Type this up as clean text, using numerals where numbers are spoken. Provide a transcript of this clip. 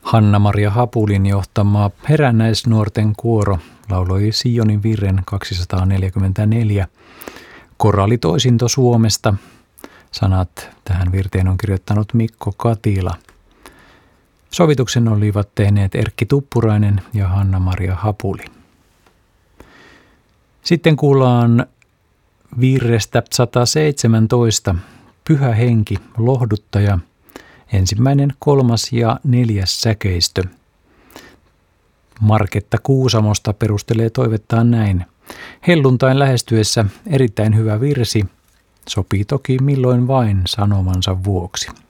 Hanna-Maria Hapulin johtama herännäisnuorten kuoro lauloi Sionin virren 244. Koraalitoisinto Suomesta. Sanat tähän virteen on kirjoittanut Mikko Katila. Sovituksen olivat tehneet Erkki Tuppurainen ja Hanna-Maria Hapuli. Sitten kuullaan virrestä 117. Pyhä henki, lohduttaja, 1., 3. ja 4. säkeistö. Marketta Kuusamosta perustelee toivettaan näin. Helluntain lähestyessä erittäin hyvä virsi, sopii toki milloin vain sanomansa vuoksi.